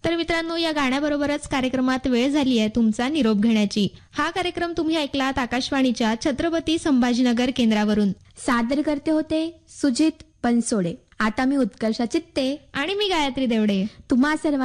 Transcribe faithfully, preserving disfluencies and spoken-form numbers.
तर मित्रांनो, या गाण्याबरोबरच कार्यक्रमात वेळ झाली आहे तुमचा निरोप घेण्याची. हा कार्यक्रम तुम्ही ऐकलात आकाशवाणीच्या छत्रपती संभाजीनगर केंद्रावरून. सादर करते होते सुजित बनसोडे. आता मी उत्कर्षा चित्ते आणि मी गायत्री देवडे. तुम्हा सर्व